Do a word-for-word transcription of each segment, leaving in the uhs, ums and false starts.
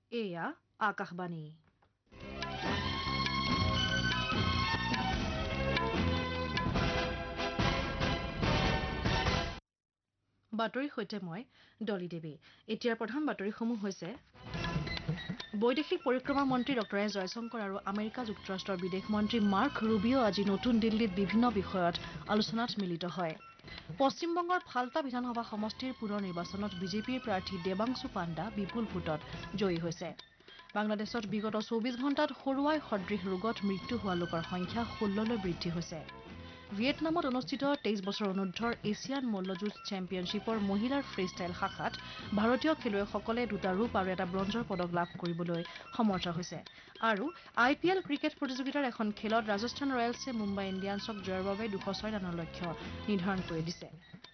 এয়া আকাশবাণী বাতৰিৰ সৈতে মই ডলি দেৱী এতিয়াৰ প্ৰধান বাতৰিসমূহ হৈছে বৈদেশিক পৰিক্ৰমা মন্ত্ৰী ডঃ এছ জয়শংকৰ আৰু আমেৰিকা যুক্তৰাষ্ট্ৰৰ বিদেশ মন্ত্ৰী মাৰ্ক ৰুবিঅ' আজি নতুন দিল্লীত বিভিন্ন বিষয়ত আলোচনাত মিলিত হয় পশ্চিমবংগৰ ফাল্টা বিধানসভা সমষ্টিৰ পুনৰ নিৰ্বাচনত বিজেপিৰ প্ৰাৰ্থী দেৱাংশু পাণ্ডা বিপুল ভোটত জয়ী হৈছে বাংলাদেশত বিগত চৌবিশ ঘণ্টাত সৰুৱাই সদৃশ ৰোগত মৃত্যু হোৱা লোকৰ সংখ্যা ষোল্ললৈ বৃদ্ধি হৈছে ভিয়েটনামত অনুষ্ঠিত তেইছ বছৰ অনুৰ্ধৰ এছিয়ান মল্লযুঁজ চেম্পিয়নশ্বিপৰ মহিলাৰ ফ্ৰী-ষ্টাইল শাখাত ভাৰতীয় খেলুৱৈসকলে দুটা ৰূপ আৰু এটা ব্ৰঞ্জৰ পদক লাভ কৰিবলৈ সমৰ্থ হৈছে আৰু আই পি এল ক্ৰিকেট প্ৰতিযোগিতাৰ এখন খেলত ৰাজস্থান ৰয়েলছে মুম্বাই ইণ্ডিয়ানছক জয়ৰ বাবে দুশ ছয় ৰানৰ লক্ষ্য নিৰ্ধাৰণ কৰি দিছে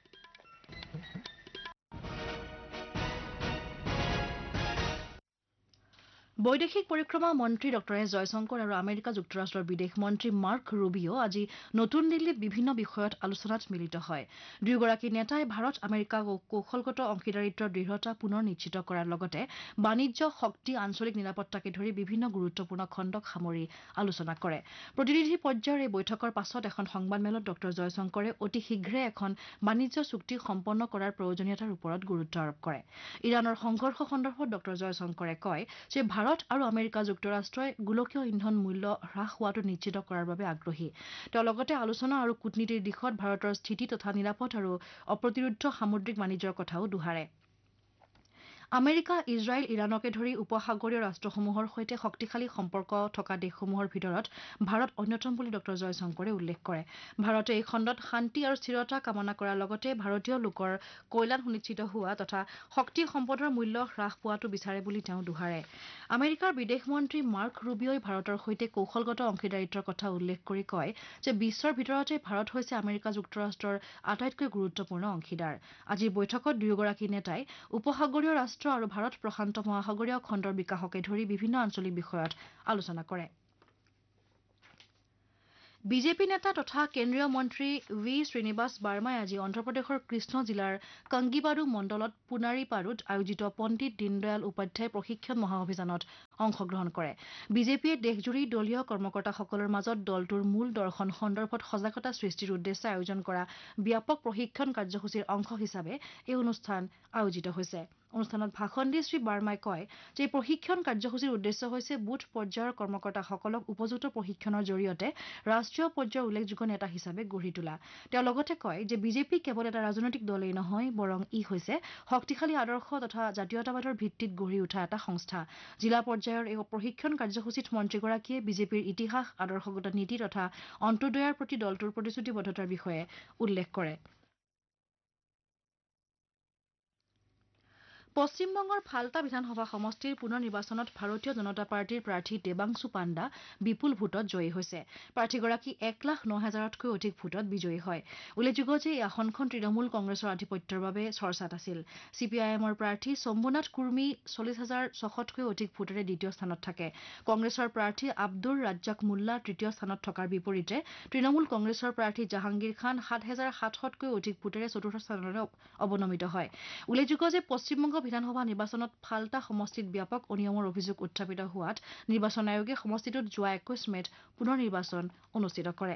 বৈদেশিক পৰিক্ৰমা মন্ত্ৰী ডঃ এছ জয়শংকৰ আৰু আমেৰিকা যুক্তৰাষ্ট্ৰৰ বিদেশ মন্ত্ৰী মাৰ্ক ৰুবিঅ' আজি নতুন দিল্লীত বিভিন্ন বিষয়ত আলোচনাত মিলিত হয় দুয়োগৰাকী নেতাই ভাৰত আমেৰিকা কৌশলগত অংশীদাৰিত্বৰ দৃঢ়তা পুনৰ নিশ্চিত কৰাৰ লগতে বাণিজ্য শক্তি আঞ্চলিক নিৰাপত্তাকে ধৰি বিভিন্ন গুৰুত্বপূৰ্ণ খণ্ডক সামৰি আলোচনা কৰে প্ৰতিনিধি পৰ্যায়ৰ এই বৈঠকৰ পাছত এখন সংবাদমেলত ডঃ জয়শংকৰে অতি শীঘ্ৰে এখন বাণিজ্য চুক্তি সম্পন্ন কৰাৰ প্ৰয়োজনীয়তাৰ ওপৰত গুৰুত্ব আৰোপ কৰে ইৰাণৰ সংঘৰ্ষ সন্দৰ্ভত ডঃ জয়শংকৰে কয় যে ভাৰত আৰু আমেৰিকা যুক্তৰাষ্ট্ৰই গোলকীয় ইন্ধন মূল্য হ্ৰাস হোৱাটো নিশ্চিত কৰাৰ বাবে আগ্ৰহী তেওঁ লগতে আলোচনা আৰু কূটনীতিৰ দিশত ভাৰতৰ স্থিতি তথা নিৰাপদ আৰু অপ্ৰতিৰোধ্য সামুদ্ৰিক বাণিজ্যৰ কথাও দোহাৰে আমেৰিকা ইজৰাইল ইৰাণকে ধৰি উপসাগৰীয় ৰাষ্ট্ৰসমূহৰ সৈতে শক্তিশালী সম্পৰ্ক থকা দেশসমূহৰ ভিতৰত ভাৰত অন্যতম বুলি ডঃ জয়শংকৰে উল্লেখ কৰে ভাৰতে এই খণ্ডত শান্তি আৰু স্থিৰতা কামনা কৰাৰ লগতে ভাৰতীয় লোকৰ কল্যাণ সুনিশ্চিত হোৱা তথা শক্তি সম্পদৰ মূল্য হ্ৰাস পোৱাটো বিচাৰে বুলি তেওঁ দোহাৰে আমেৰিকাৰ বিদেশ মন্ত্ৰী মাৰ্ক ৰুবিঅ'ই ভাৰতৰ সৈতে কৌশলগত অংশীদাৰিত্বৰ কথা উল্লেখ কৰি কয় যে বিশ্বৰ ভিতৰতে ভাৰত হৈছে আমেৰিকা যুক্তৰাষ্ট্ৰৰ আটাইতকৈ গুৰুত্বপূৰ্ণ অংশীদাৰ আজিৰ বৈঠকত দুয়োগৰাকী নেতাই উপসাগৰীয় ৰাষ্ট্ৰ আৰু ভাৰত প্ৰশান্ত মহাসাগৰীয় খণ্ডৰ বিকাশকে ধৰি বিভিন্ন আঞ্চলিক বিষয়ত আলোচনা কৰে বিজেপি নেতা তথা কেন্দ্ৰীয় মন্ত্ৰী ভি শ্ৰীনিবাস বাৰ্মাই আজি অন্ধ্ৰপ্ৰদেশৰ কৃষ্ণ জিলাৰ কংগিবাড়ু মণ্ডলত পুনাৰীপাড়ুত আয়োজিত পণ্ডিত দীনদয়াল উপাধ্যায় প্ৰশিক্ষণ মহাঅভিযানত অংশগ্ৰহণ কৰে বিজেপিয়ে দেশজুৰি দলীয় কৰ্মকৰ্তাসকলৰ মাজত দলটোৰ মূল দৰ্শন সন্দৰ্ভত সজাগতা সৃষ্টিৰ উদ্দেশ্যে আয়োজন কৰা ব্যাপক প্ৰশিক্ষণ কাৰ্যসূচীৰ অংশ হিচাপে এই অনুষ্ঠান আয়োজিত হৈছে অনুষ্ঠানত ভাষণ দি শ্ৰী বাৰ্মাই কয় যে এই প্ৰশিক্ষণ কাৰ্যসূচীৰ উদ্দেশ্য হৈছে বুথ পৰ্যায়ৰ কৰ্মকৰ্তাসকলক উপযুক্ত প্ৰশিক্ষণৰ জৰিয়তে ৰাষ্ট্ৰীয় পৰ্যায়ৰ উল্লেখযোগ্য নেতা হিচাপে গঢ়ি তোলা তেওঁ লগতে কয় যে বিজেপি কেৱল এটা ৰাজনৈতিক দলেই নহয় বৰং ই হৈছে শক্তিশালী আদৰ্শ তথা জাতীয়তাবাদৰ ভিত্তিত গঢ়ি উঠা এটা সংস্থা জিলা পৰ্যায়ৰ এই প্ৰশিক্ষণ কাৰ্যসূচীত মন্ত্ৰীগৰাকীয়ে বিজেপিৰ ইতিহাস আদৰ্শগত নীতি তথা অন্ত্যোদয়ৰ প্ৰতি দলটোৰ প্ৰতিশ্ৰুতিবদ্ধতাৰ বিষয়ে উল্লেখ কৰে পশ্চিমবংগৰ ফাল্টা বিধানসভা সমষ্টিৰ পুনৰ নিৰ্বাচনত ভাৰতীয় জনতা পাৰ্টীৰ প্ৰাৰ্থী দেৱাংশু পাণ্ডা বিপুল ভোটত জয়ী হৈছে প্ৰাৰ্থীগৰাকী এক লাখ ন হাজাৰতকৈ অধিক ভোটত বিজয়ী হয় উল্লেখযোগ্য যে এই আসনখন তৃণমূল কংগ্ৰেছৰ আধিপত্যৰ বাবে চৰ্চাত আছিল চি পি আই এমৰ প্ৰাৰ্থী শম্ভুনাথ কুৰ্মী চল্লিশ হাজাৰ ছশতকৈ অধিক ভোটেৰে দ্বিতীয় স্থানত থাকে কংগ্ৰেছৰ প্ৰাৰ্থী আব্দুৰ ৰাজ্জাক মোল্লা তৃতীয় স্থানত থকাৰ বিপৰীতে তৃণমূল কংগ্ৰেছৰ প্ৰাৰ্থী জাহাংগীৰ খান সাত হাজাৰ সাতশতকৈ অধিক ভোটেৰে চতুৰ্থ স্থানলৈ অৱনমিত হয় উল্লেখযোগ্য যে পশ্চিমবংগ বিধানসভা নিৰ্বাচনত ফাল্টা সমষ্টিত ব্যাপক অনিয়মৰ অভিযোগ উত্থাপিত হোৱাত নিৰ্বাচন আয়োগে সমষ্টিটোত যোৱা একৈশ মেত পুনৰ নিৰ্বাচন অনুষ্ঠিত কৰে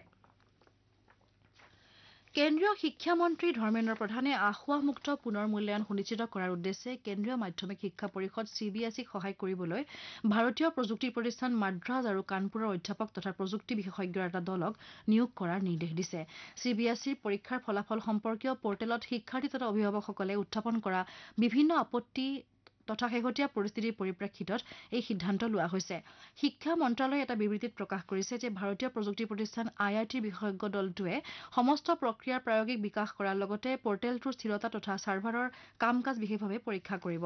কেন্দ্ৰীয় শিক্ষা মন্ত্ৰী ধৰ্মেন্দ্ৰ প্ৰধানে আসোঁৱাহমুক্ত পুনৰ মূল্যায়ন সুনিশ্চিত কৰাৰ উদ্দেশ্যে কেন্দ্ৰীয় মাধ্যমিক শিক্ষা পৰিষদ চি বি এছ ইক সহায় কৰিবলৈ ভাৰতীয় প্ৰযুক্তি প্ৰতিষ্ঠান মাদ্ৰাজ আৰু কানপুৰৰ অধ্যাপক তথা প্ৰযুক্তি বিশেষজ্ঞৰ এটা দলক নিয়োগ কৰাৰ নিৰ্দেশ দিছে চি বি এছ ইৰ পৰীক্ষাৰ ফলাফল সম্পৰ্কীয় পৰ্টেলত শিক্ষাৰ্থী তথা অভিভাৱকসকলে উত্থাপন কৰা বিভিন্ন আপত্তি তথা শেহতীয়া পৰিস্থিতিৰ পৰিপ্ৰেক্ষিতত এই সিদ্ধান্ত লোৱা হৈছে শিক্ষা মন্ত্ৰালয়ে এটা বিবৃতিত প্ৰকাশ কৰিছে যে ভাৰতীয় প্ৰযুক্তি প্ৰতিষ্ঠান আই আই টিৰ বিশেষজ্ঞ দলটোৱে সমস্ত প্ৰক্ৰিয়াৰ প্ৰায়োগিক বিকাশ কৰাৰ লগতে পৰ্টেলটোৰ স্থিৰতা তথা ছাৰ্ভাৰৰ কাম কাজ বিশেষভাৱে পৰীক্ষা কৰিব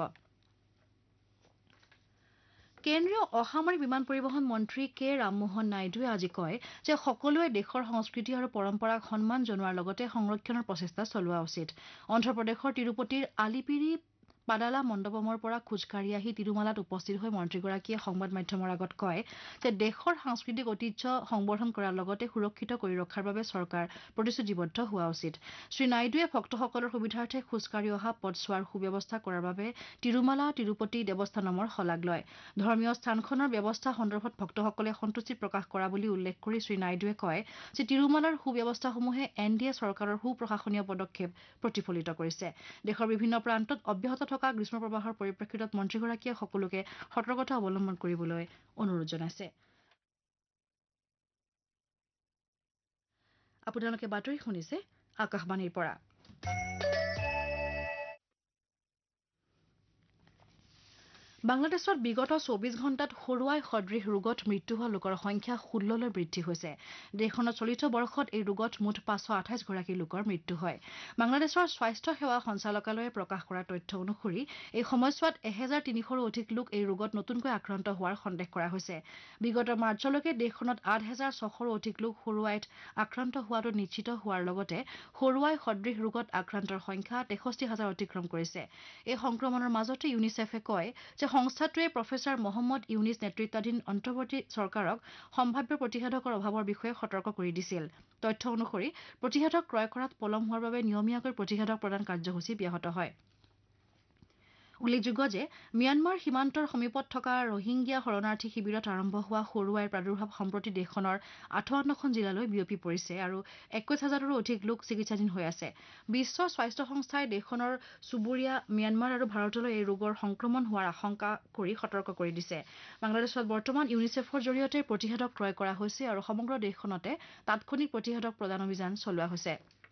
কেন্দ্ৰীয় অসামৰিক বিমান পৰিবহণ মন্ত্ৰী কে ৰামমোহন নাইডুৱে আজি কয় যে সকলোৱে দেশৰ সংস্কৃতি আৰু পৰম্পৰাক সন্মান জনোৱাৰ লগতে সংৰক্ষণৰ প্ৰচেষ্টা চলোৱা উচিত অন্ধ্ৰপ্ৰদেশৰ তিৰুপতিৰ আলিপিৰি পাডালা মণ্ডপমৰ পৰা খোজকাঢ়ি আহি তিৰুমালাত উপস্থিত হৈ মন্ত্ৰীগৰাকীয়ে সংবাদ মাধ্যমৰ আগত কয় যে দেশৰ সাংস্কৃতিক ঐতিহ্য সংবৰ্ধন কৰাৰ লগতে সুৰক্ষিত কৰি ৰখাৰ বাবে চৰকাৰ প্ৰতিশ্ৰুতিবদ্ধ হোৱা উচিত। শ্ৰীনাইডুৱে ভক্তসকলৰ সুবিধাৰ্থে খোজকাঢ়ি অহা পথছোৱাৰ সুব্যৱস্থা কৰাৰ বাবে তিৰুমালা তিৰুপতি দেৱস্থানমৰ শলাগ লয়। ধৰ্মীয় স্থানখনৰ ব্যৱস্থা সন্দৰ্ভত ভক্তসকলে সন্তুষ্টি প্ৰকাশ কৰা বুলি উল্লেখ কৰি শ্ৰীনাইডুৱে কয় যে তিৰুমালাৰ সুব্যৱস্থাসমূহে এন ডি এ চৰকাৰৰ সুপ্ৰশাসনীয় পদক্ষেপ প্ৰতিফলিত কৰিছে। দেশৰ বিভিন্ন প্ৰান্তত অব্যাহত থকা গ্ৰীষ্মপ্ৰবাহৰ পৰিপ্ৰেক্ষিতত মন্ত্ৰীগৰাকীয়ে সকলোকে সতৰ্কতা অৱলম্বন কৰিবলৈ অনুৰোধ জনাইছে। আপোনালোকে বাতৰি শুনিছে আকাশবাণীৰ পৰা। বাংলাদেশত বিগত চৌবিশ ঘণ্টাত সৰুৱাই সদৃশ ৰোগত মৃত্যু হোৱা লোকৰ সংখ্যা ষোল্ললৈ বৃদ্ধি হৈছে। দেশখনত চলিত বৰ্ষত এই ৰোগত মুঠ পাঁচশ আঠাইছ গৰাকী লোকৰ মৃত্যু হয়। বাংলাদেশৰ স্বাস্থ্য সেৱা সঞ্চালকালয়ে প্ৰকাশ কৰা তথ্য অনুসৰি এই সময়ছোৱাত এহেজাৰ তিনিশৰো অধিক লোক এই ৰোগত নতুনকৈ আক্ৰান্ত হোৱাৰ সন্দেহ কৰা হৈছে। বিগত মাৰ্চলৈকে দেশখনত আঠ হেজাৰ ছশৰো অধিক লোক সৰুৱাইত আক্ৰান্ত হোৱাটো নিশ্চিত হোৱাৰ লগতে সৰুৱাই সদৃশ ৰোগত আক্ৰান্তৰ সংখ্যা তেষষ্ঠি হাজাৰ অতিক্ৰম কৰিছে। এই সংক্ৰমণৰ মাজতে ইউনিচেফে কয় যে সংস্থাটোৱে প্ৰফেচাৰ মহম্মদ ইউনিছ নেতৃত্বাধীন অন্তৰ্বৰ্তী চৰকাৰক সম্ভাৱ্য প্ৰতিষেধকৰ অভাৱৰ বিষয়ে সতৰ্ক কৰি দিছিল। তথ্য অনুসৰি প্ৰতিষেধক ক্ৰয় কৰাত পলম হোৱাৰ বাবে নিয়মীয়াকৈ প্ৰতিষেধক প্ৰদান কাৰ্যসূচী ব্যাহত হয়। উল্লেখযোগ্য যে ম্যানমাৰ সীমান্তৰ সমীপত থকা ৰোহিংগিয়া শৰণাৰ্থী শিবিৰত আৰম্ভ হোৱা সৰুৱাইৰ প্ৰাদুৰ্ভাৱ সম্প্ৰতি দেশখনৰ আঠাৱন্নখন জিলালৈ বিয়পি পৰিছে আৰু একৈশ হাজাৰৰো অধিক লোক চিকিৎসাধীন হৈ আছে। বিশ্ব স্বাস্থ্য সংস্থাই দেশখনৰ চুবুৰীয়া ম্যানমাৰ আৰু ভাৰতলৈ এই ৰোগৰ সংক্ৰমণ হোৱাৰ আশংকা কৰি সতৰ্ক কৰি দিছে। বাংলাদেশত বৰ্তমান ইউনিচেফৰ জৰিয়তে প্ৰতিষেধক ক্ৰয় কৰা হৈছে আৰু সমগ্ৰ দেশখনতে তাৎক্ষণিক প্ৰতিষেধক প্ৰদান অভিযান চলোৱা হৈছে।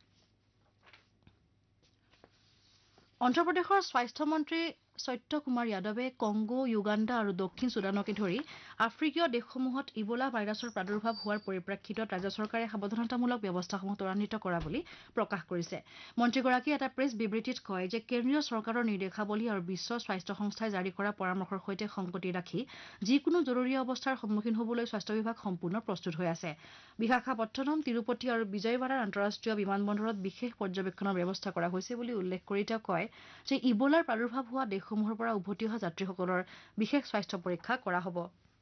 অন্ধ্ৰপ্ৰদেশৰ স্বাস্থ্য মন্ত্ৰী সত্য কুমাৰ যাদৱে কংগো, ইউগাণ্ডা আৰু দক্ষিণ ছুডানকে ধৰি আফ্ৰিকীয় দেশসমূহত ইবোলা ভাইৰাছৰ প্ৰাদুৰ্ভাৱ হোৱাৰ পৰিপ্ৰেক্ষিতত ৰাজ্য চৰকাৰে সাৱধানতামূলক ব্যৱস্থাসমূহ ত্বৰান্বিত কৰা বুলি প্ৰকাশ কৰিছে। মন্ত্ৰীগৰাকীয়ে এটা প্ৰেছ বিবৃতিত কয় যে কেন্দ্ৰীয় চৰকাৰৰ নিৰ্দেশাৱলী আৰু বিশ্ব স্বাস্থ্য সংস্থাই জাৰি কৰা পৰামৰ্শৰ সৈতে সংগতি ৰাখি যিকোনো জৰুৰী অৱস্থাৰ সন্মুখীন হ'বলৈ স্বাস্থ্য বিভাগ সম্পূৰ্ণ প্ৰস্তুত হৈ আছে। বিশাখাপট্টনম, তিৰুপতি আৰু বিজয়ৱাড়াৰ আন্তঃৰাষ্ট্ৰীয় বিমানবন্দৰত বিশেষ পৰ্যবেক্ষণৰ ব্যৱস্থা কৰা হৈছে বুলি উল্লেখ কৰি তেওঁ কয় যে ইবোলাৰ প্ৰাদুৰ্ভাৱ হোৱা দেশসমূহৰ পৰা উভতি অহা যাত্ৰীসকলৰ বিশেষ স্বাস্থ্য পৰীক্ষা কৰা হ'ব।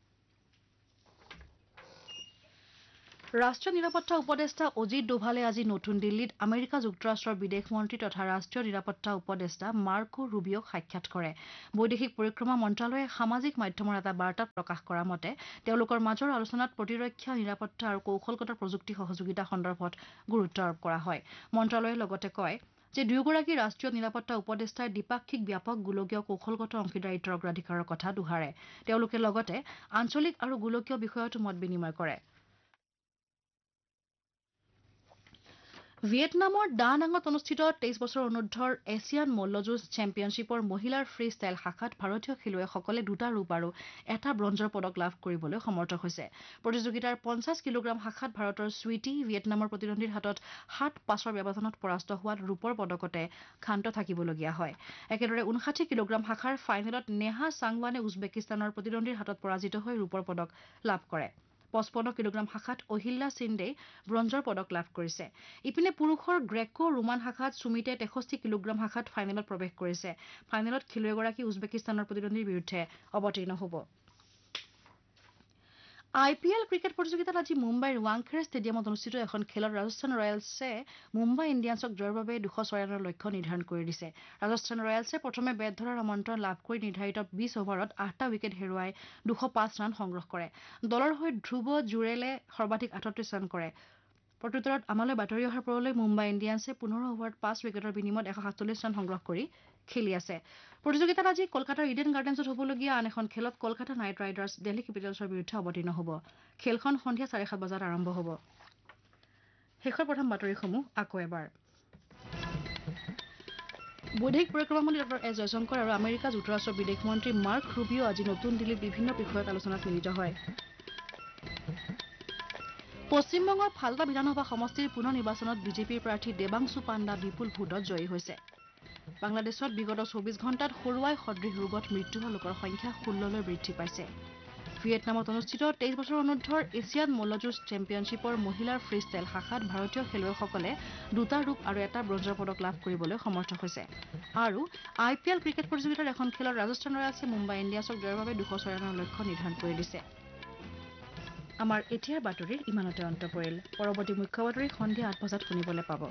ৰাষ্ট্ৰীয় নিৰাপত্তা উপদেষ্টা অজিত ডোভালে আজি নতুন দিল্লীত আমেৰিকা যুক্তৰাষ্ট্ৰৰ বিদেশ মন্ত্ৰী তথা ৰাষ্ট্ৰীয় নিৰাপত্তা উপদেষ্টা মাৰ্কো ৰুবিঅক সাক্ষাৎ কৰে। বৈদেশিক পৰিক্ৰমা মন্ত্ৰালয়ে সামাজিক মাধ্যমৰ এটা বাৰ্তাত প্ৰকাশ কৰা মতে তেওঁলোকৰ মাজৰ আলোচনাত প্ৰতিৰক্ষা, নিৰাপত্তা আৰু কৌশলগত প্ৰযুক্তি সহযোগিতা সন্দৰ্ভত গুৰুত্ব আৰোপ কৰা হয়। মন্ত্ৰালয়ে লগতে কয় যে দুয়োগৰাকী ৰাষ্ট্ৰীয় নিৰাপত্তা উপদেষ্টাই দ্বিপাক্ষিক ব্যাপক গোলকীয় কৌশলগত অংশীদাৰিত্বৰ অগ্ৰাধিকাৰৰ কথা দোহাৰে। তেওঁলোকে লগতে আঞ্চলিক আৰু গোলকীয় বিষয়তো মত বিনিময় কৰে। ভিয়েটনামৰ দা নাঙত অনুষ্ঠিত তেইছ বছৰ অনুৰ্ধৰ এছিয়ান মল্লযুঁজ চেম্পিয়নশ্বিপৰ মহিলাৰ ফ্ৰী ষ্টাইল শাখাত ভাৰতীয় খেলুৱৈসকলে দুটা ৰূপ আৰু এটা ব্ৰঞ্জৰ পদক লাভ কৰিবলৈ সমৰ্থ হৈছে। প্ৰতিযোগিতাৰ পঞ্চাছ কিলোগ্ৰাম শাখাত ভাৰতৰ চুইটি ভিয়েটনামৰ প্ৰতিদ্বন্দ্বীৰ হাতত সাত পাঁচৰ ব্যৱধানত পৰাস্ত হোৱাত ৰূপৰ পদকতে ক্ষান্ত থাকিবলগীয়া হয়। একেদৰে ঊনষাঠি কিলোগ্ৰাম শাখাৰ ফাইনেলত নেহা চাংৱানে উজবেকিস্তানৰ প্ৰতিদ্বন্দ্বীৰ হাতত পৰাজিত হৈ ৰূপৰ পদক লাভ কৰে। পঁচপন্ন কিলোগ্ৰাম শাখাত অহিল্যা সিন্ধেই ব্ৰঞ্জৰ পদক লাভ কৰিছে। ইপিনে পুৰুষৰ গ্ৰেকো ৰোমান শাখাত সুমিতে তেষষ্ঠি কিলোগ্ৰাম শাখাত ফাইনেলত প্ৰৱেশ কৰিছে। ফাইনেলত খেলুৱৈগৰাকী উজবেকিস্তানৰ প্ৰতিদ্বন্দ্বীৰ বিৰুদ্ধে অৱতীৰ্ণ হ'ব। আই পি এল ক্ৰিকেট প্ৰতিযোগিতাত আজি মুম্বাইৰ ৱাংখেড়ে ষ্টেডিয়ামত অনুষ্ঠিত এখন খেলত ৰাজস্থান ৰয়েলছে মুম্বাই ইণ্ডিয়ানছক জয়ৰ বাবে দুশ ছয় ৰানৰ লক্ষ্য নিৰ্ধাৰণ কৰি দিছে। ৰাজস্থান ৰয়েলছে প্ৰথমে বেট ধৰাৰ আমন্ত্ৰণ লাভ কৰি নিৰ্ধাৰিত বিশ অভাৰত আঠটা উইকেট হেৰুৱাই দুশ পাঁচ ৰান সংগ্ৰহ কৰে। দলৰ হৈ ধ্ৰুৱ জুৰেলে সৰ্বাধিক আঠত্ৰিছ ৰান কৰে। প্ৰত্যুত্তৰত আমালৈ বাতৰি অহাৰ পৰলৈ মুম্বাই ইণ্ডিয়ানছে পোন্ধৰ অভাৰত পাঁচ উইকেটৰ বিনিময়ত এশ সাতচল্লিছ ৰান সংগ্ৰহ কৰি খেলি আছে। প্ৰতিযোগিতাত আজি কলকাতাৰ ইডেন গাৰ্ডেন্ছত হ'বলগীয়া আন এখন খেলত কলকাতা নাইট ৰাইডাৰ্ছ দিল্লী কেপিটেলছৰ বিৰুদ্ধে অৱতীৰ্ণ হ'ব। খেলখন সন্ধিয়া চাৰে সাত বজাত আৰম্ভ হ'ব। শেষৰ প্ৰথম বাতৰিসমূহ আকৌ এবাৰ। বৈদেশিক পৰিক্ৰমা মন্ত্ৰী ডক্টৰ এছ জয়শংকৰ আৰু আমেৰিকা যুক্তৰাষ্ট্ৰৰ বিদেশ মন্ত্ৰী মাৰ্ক ৰুবিঅ আজি নতুন দিল্লীত বিভিন্ন বিষয়ত আলোচনাত মিলিত হয়। পশ্চিমবংগৰ ফালতা বিধানসভা সমষ্টিৰ পুনৰ নিৰ্বাচনত বিজেপিৰ প্ৰাৰ্থী দেৱাংশু পাণ্ডা বিপুল ভোটত জয়ী হৈছে। বাংলাদেশত বিগত চৌবিশ ঘণ্টাত সৰুৱাই সদৃশ ৰোগত মৃত্যু হোৱা লোকৰ সংখ্যা ষোল্ললৈ বৃদ্ধি পাইছে। ভিয়েটনামত অনুষ্ঠিত তেইছ বছৰ অনুৰ্ধৰ এছিয়ান মল্লযুঁজ চেম্পিয়নশ্বিপৰ মহিলাৰ ফ্ৰী ষ্টাইল শাখাত ভাৰতীয় খেলুৱৈসকলে দুটা ৰূপ আৰু এটা ব্ৰঞ্জৰ পদক লাভ কৰিবলৈ সমৰ্থ হৈছে আৰু আই পি এল ক্ৰিকেট প্ৰতিযোগিতাৰ এখন খেলত ৰাজস্থান ৰয়েলছে মুম্বাই ইণ্ডিয়ানছক জয়ৰ বাবে দুশ ছয় ৰানৰ লক্ষ্য নিৰ্ধাৰণ কৰি দিছে। আমাৰ এতিয়াৰ বাতৰিৰ ইমানতে অন্ত পৰিল। পৰৱৰ্তী মুখ্য বাতৰি সন্ধিয়া আঠ বজাত শুনিবলৈ পাব।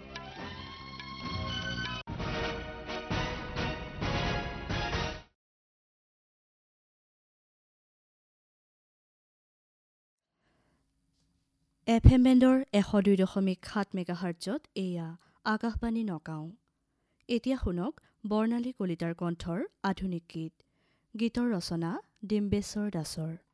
এফ এম বেণ্ডৰ এশ দুই দশমিক সাত মেগাহাৰ্টজত এয়া আকাশবাণী নগাঁও। এতিয়া শুনক বৰ্ণালী কলিতাৰ কণ্ঠৰ আধুনিক গীত। গীতৰ ৰচনা ডিম্বেশ্বৰ দাসৰ।